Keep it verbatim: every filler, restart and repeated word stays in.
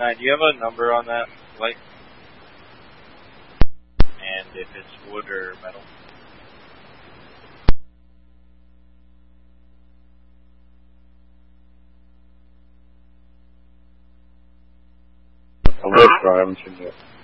Nine, do you have a number on that light? And if it's wood or metal? A wood, so I haven't seen it.